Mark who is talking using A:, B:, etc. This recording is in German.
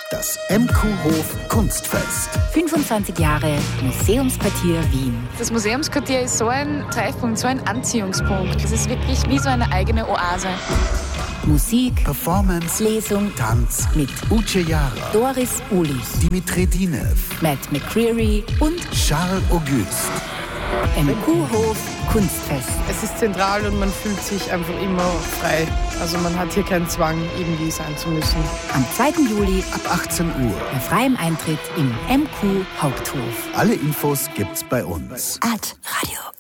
A: Das MQ-Hof Kunstfest.
B: 25 Jahre Museumsquartier Wien.
C: Das Museumsquartier ist so ein Treffpunkt, so ein Anziehungspunkt. Es ist wirklich wie so eine eigene Oase.
B: Musik,
A: Performance,
B: Lesung,
A: Tanz
B: mit
A: Uche Jara,
B: Doris Ulich,
A: Dimitri Dinev,
B: Matt McCreary und
A: Charles Auguste.
B: MQ-Hof Kunstfest.
D: Es ist zentral und man fühlt sich einfach immer frei. Also man hat hier keinen Zwang, irgendwie sein zu müssen.
B: Am 2. Juli
A: Ab 18 Uhr.
B: bei freiem Eintritt im MQ Haupthof.
A: Alle Infos gibt's bei uns.
B: @Radio